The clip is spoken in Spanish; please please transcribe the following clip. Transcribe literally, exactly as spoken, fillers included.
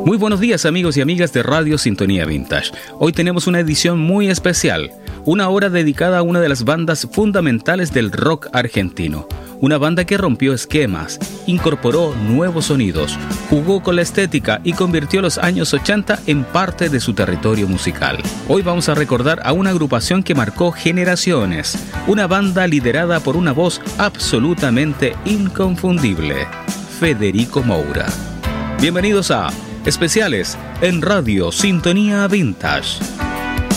Muy buenos días amigos y amigas de Radio Sintonía Vintage. Hoy tenemos una edición muy especial, una hora dedicada a una de las bandas fundamentales del rock argentino. Una banda que rompió esquemas, incorporó nuevos sonidos, jugó con la estética y convirtió los años ochenta en parte de su territorio musical. Hoy vamos a recordar a una agrupación que marcó generaciones, una banda liderada por una voz absolutamente inconfundible, Federico Moura. Bienvenidos a Especiales en Radio Sintonía Vintage.